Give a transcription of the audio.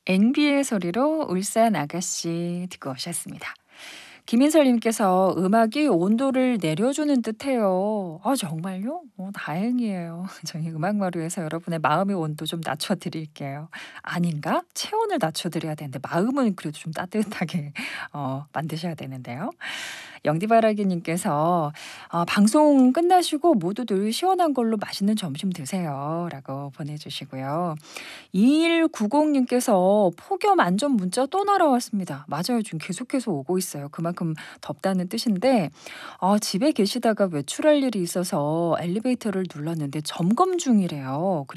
앵비의 소리로 울산 아가씨 듣고 오셨습니다. 김인설님께서 음악이 온도를 내려주는 듯해요. 아, 정말요? 다행이에요. 저희 음악마루에서 여러분의 마음의 온도 좀 낮춰드릴게요. 아닌가? 체온을 낮춰드려야 되는데 마음은 그래도 좀 따뜻하게 만드셔야 되는데요. 영디바라기님께서 방송 끝나시고 모두들 시원한 걸로 맛있는 점심 드세요. 라고 보내주시고요. 2190님께서 폭염 안전 문자 또 날아왔습니다. 맞아요. 지금 계속해서 오고 있어요. 그만큼 덥다는 뜻인데 집에 계시다가 외출할 일이 있어서 엘리베이터를 눌렀는데 점검 중이래요.